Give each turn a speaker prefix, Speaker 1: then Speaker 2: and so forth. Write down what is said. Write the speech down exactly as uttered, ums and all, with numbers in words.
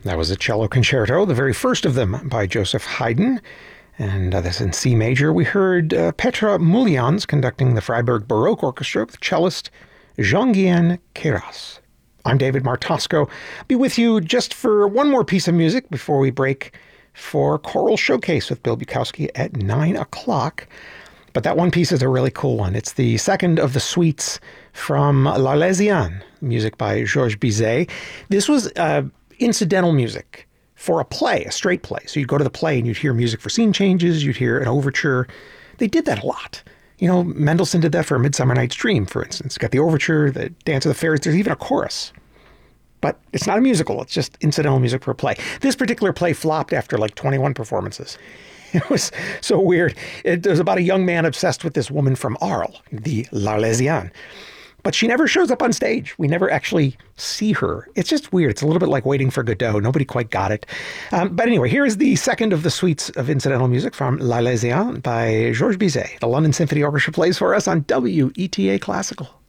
Speaker 1: That was a cello concerto, the very first of them by Joseph Haydn. And uh, this in C major. We heard uh, Petra Mulians conducting the Freiburg Baroque Orchestra with cellist Jean-Guyen Queyras. I'm David Martosco. I'll be with you just for one more piece of music before we break for Choral Showcase with Bill Bukowski at nine o'clock. But that one piece is a really cool one. It's the second of the suites from L'Arlésienne, music by Georges Bizet. This was uh, incidental music for a play, a straight play. So you'd go to the play and you'd hear music for scene changes, you'd hear an overture. They did that a lot. You know, Mendelssohn did that for A Midsummer Night's Dream, for instance. Got the overture, the Dance of the Fairies, there's even a chorus. But it's not a musical, it's just incidental music for a play. This particular play flopped after like twenty-one performances. It was so weird. It was about a young man obsessed with this woman from Arles, the L'Arlésienne. But she never shows up on stage. We never actually see her. It's just weird. It's a little bit like Waiting for Godot. Nobody quite got it. Um, but anyway, here is the second of the suites of incidental music from L'Arlésienne by Georges Bizet. The London Symphony Orchestra plays for us on W E T A Classical.